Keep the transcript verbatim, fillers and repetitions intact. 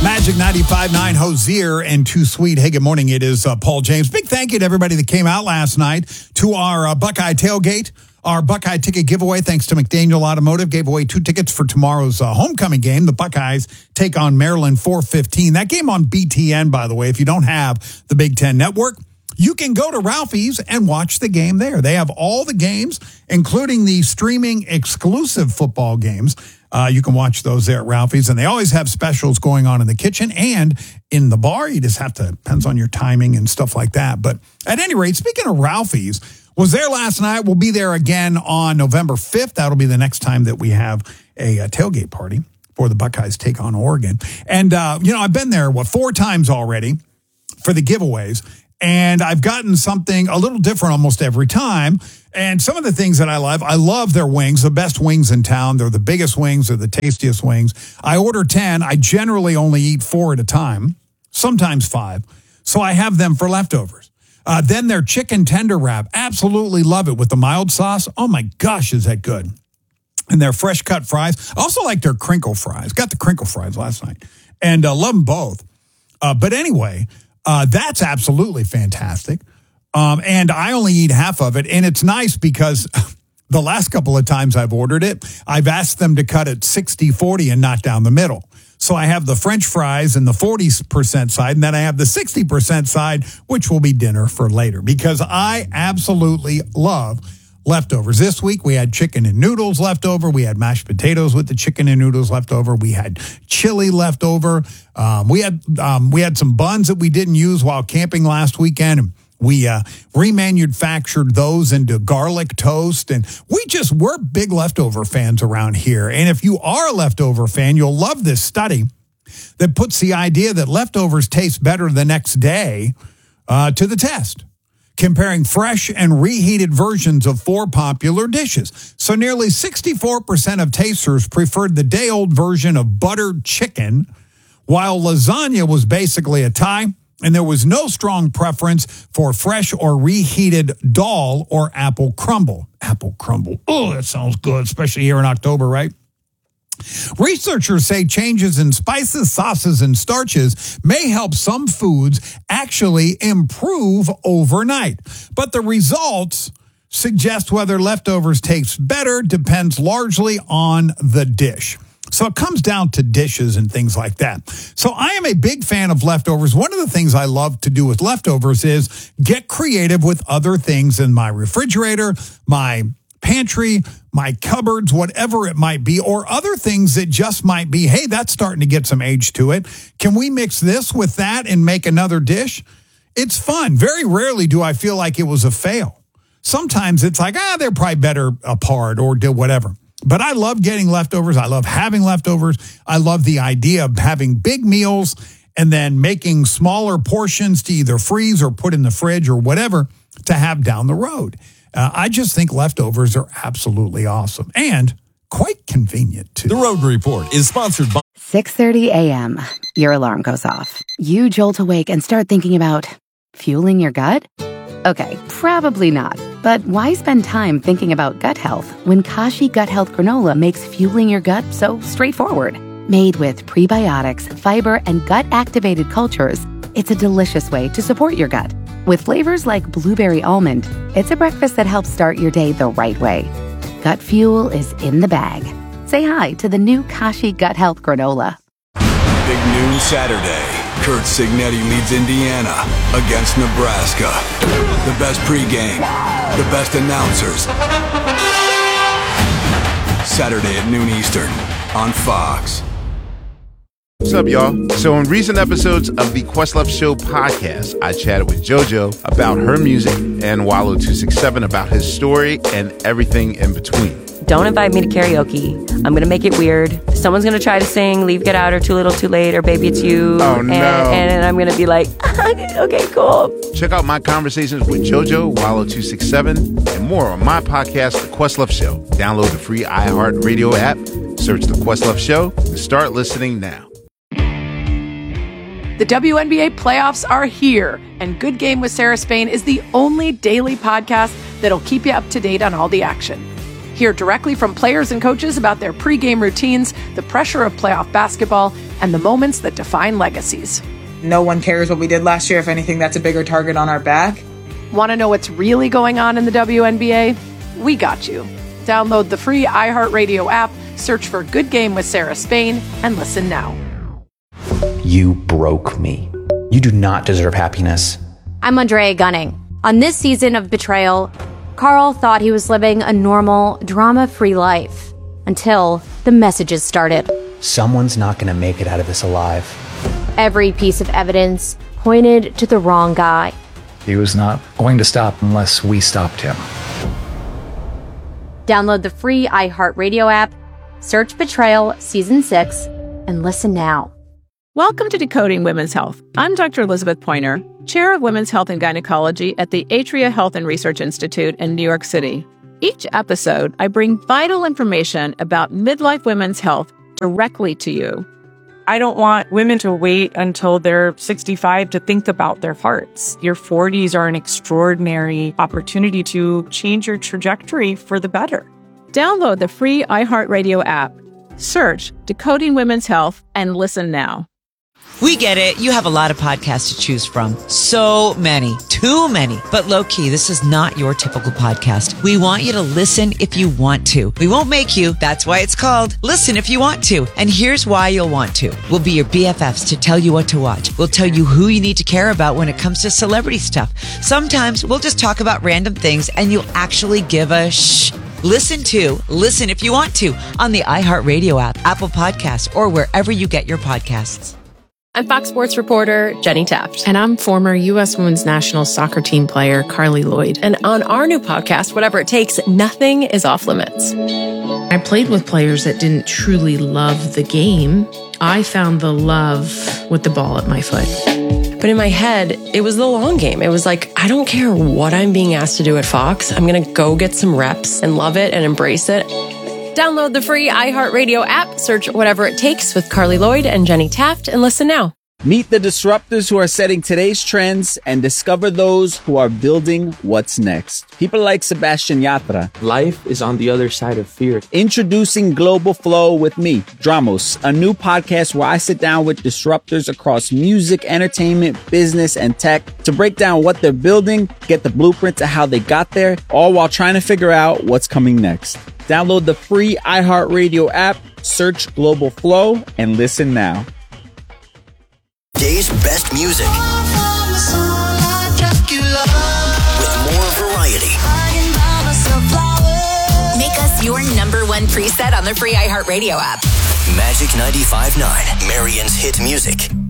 Magic ninety-five point nine, Hozier and Too Sweet. Hey, good morning. It is uh, Paul James. Big thank you to everybody that came out last night to our uh, Buckeye Tailgate, our Buckeye ticket giveaway. Thanks to McDaniel Automotive. Gave away two tickets for tomorrow's uh, homecoming game. The Buckeyes take on Maryland four fifteen. That game on B T N, by the way. If you don't have the Big Ten Network, you can go to Ralphie's and watch the game there. They have all the games, including the streaming exclusive football games. Uh, you can watch those there at Ralphie's, and they always have specials going on in the kitchen and in the bar. You just have to, depends on your timing and stuff like that. But at any rate, speaking of Ralphie's, was there last night. We'll be there again on November fifth. That'll be the next time that we have a, a tailgate party for the Buckeyes take on Oregon. And, uh, you know, I've been there, what, four times already for the giveaways. And I've gotten something a little different almost every time. And some of the things that I love, I love their wings, the best wings in town. They're the biggest wings. They're the tastiest wings. I order ten. I generally only eat four at a time, sometimes five. So I have them for leftovers. Uh, then their chicken tender wrap. Absolutely love it with the mild sauce. Oh, my gosh, is that good. And their fresh cut fries. I also like their crinkle fries. Got the crinkle fries last night. And uh, love them both. Uh, but anyway... Uh, that's absolutely fantastic. Um, and I only eat half of it. And it's nice because the last couple of times I've ordered it, I've asked them to cut it sixty forty and not down the middle. So I have the French fries and the forty percent side, and then I have the sixty percent side, which will be dinner for later, because I absolutely love leftovers. This week, we had chicken and noodles left over. We had mashed potatoes with the chicken and noodles left over. We had chili left over. Um, we had um, we had some buns that we didn't use while camping last weekend. And we uh, remanufactured those into garlic toast. And we just, we're big leftover fans around here. And if you are a leftover fan, you'll love this study that puts the idea that leftovers taste better the next day uh, to the test, comparing fresh and reheated versions of four popular dishes. So nearly sixty-four percent of tasters preferred the day-old version of buttered chicken, while lasagna was basically a tie, and there was no strong preference for fresh or reheated dal or apple crumble. Apple crumble. Oh, that sounds good, especially here in October, right? Researchers say changes in spices, sauces, and starches may help some foods actually improve overnight. But the results suggest whether leftovers taste better depends largely on the dish. So it comes down to dishes and things like that. So I am a big fan of leftovers. One of the things I love to do with leftovers is get creative with other things in my refrigerator, my pantry, my cupboards, whatever it might be, or other things that just might be, hey, that's starting to get some age to it. Can we mix this with that and make another dish? It's fun. Very rarely do I feel like it was a fail. Sometimes it's like, ah, they're probably better apart or do whatever. But I love getting leftovers. I love having leftovers. I love the idea of having big meals and then making smaller portions to either freeze or put in the fridge or whatever to have down the road. Uh, I just think leftovers are absolutely awesome and quite convenient, too. The Road Report is sponsored by six thirty a.m. Your alarm goes off. You jolt awake and start thinking about fueling your gut? Okay, probably not. But why spend time thinking about gut health when Kashi Gut Health Granola makes fueling your gut so straightforward? Made with prebiotics, fiber, and gut-activated cultures, it's a delicious way to support your gut. With flavors like blueberry almond, it's a breakfast that helps start your day the right way. Gut fuel is in the bag. Say hi to the new Kashi Gut Health Granola. Big noon Saturday. Curt Cignetti leads Indiana against Nebraska. The best pregame, the best announcers. Saturday at noon Eastern on Fox. What's up, y'all? So in recent episodes of the Questlove Show podcast, I chatted with JoJo about her music and Wallow two sixty-seven about his story and everything in between. Don't invite me to karaoke. I'm going to make it weird. Someone's going to try to sing Leave, Get Out, or Too Little, Too Late, or Baby, It's You. Oh, no. And, and I'm going to be like, okay, cool. Check out my conversations with JoJo, Wallow two sixty-seven, and more on my podcast, The Questlove Show. Download the free iHeartRadio app, search The Questlove Show, and start listening now. The W N B A playoffs are here, and Good Game with Sarah Spain is the only daily podcast that'll keep you up to date on all the action. Hear directly from players and coaches about their pregame routines, the pressure of playoff basketball, and the moments that define legacies. No one cares what we did last year. If anything, that's a bigger target on our back. Want to know what's really going on in the W N B A? We got you. Download the free iHeartRadio app, search for Good Game with Sarah Spain, and listen now. You broke me. You do not deserve happiness. I'm Andrea Gunning. On this season of Betrayal, Carl thought he was living a normal, drama-free life until the messages started. Someone's not going to make it out of this alive. Every piece of evidence pointed to the wrong guy. He was not going to stop unless we stopped him. Download the free iHeartRadio app, search Betrayal Season six, and listen now. Welcome to Decoding Women's Health. I'm Doctor Elizabeth Pointer, Chair of Women's Health and Gynecology at the Atria Health and Research Institute in New York City. Each episode, I bring vital information about midlife women's health directly to you. I don't want women to wait until they're sixty-five to think about their hearts. Your forties are an extraordinary opportunity to change your trajectory for the better. Download the free iHeartRadio app, search Decoding Women's Health, and listen now. We get it. You have a lot of podcasts to choose from. So many. Too many. But low-key, this is not your typical podcast. We want you to listen if you want to. We won't make you. That's why it's called Listen If You Want To. And here's why you'll want to. We'll be your B F Fs to tell you what to watch. We'll tell you who you need to care about when it comes to celebrity stuff. Sometimes we'll just talk about random things and you'll actually give a shh. Listen to Listen If You Want To on the iHeartRadio app, Apple Podcasts, or wherever you get your podcasts. I'm Fox Sports reporter Jenny Taft. And I'm former U S Women's National Soccer Team player Carly Lloyd. And on our new podcast, Whatever It Takes, nothing is off limits. I played with players that didn't truly love the game. I found the love with the ball at my foot. But in my head, it was the long game. It was like, I don't care what I'm being asked to do at Fox. I'm going to go get some reps and love it and embrace it. Download the free iHeartRadio app, search Whatever It Takes with Carly Lloyd and Jenny Taft, and listen now. Meet the disruptors who are setting today's trends and discover those who are building what's next. People like Sebastian Yatra. Life is on the other side of fear. Introducing Global Flow with me, Dramos, a new podcast where I sit down with disruptors across music, entertainment, business, and tech to break down what they're building, get the blueprint to how they got there, all while trying to figure out what's coming next. Download the free iHeartRadio app, search Global Flow, and listen now. Day's best music with more variety. Make us your number one preset on the free iHeartRadio app. Magic ninety-five point nine, Marion's hit music.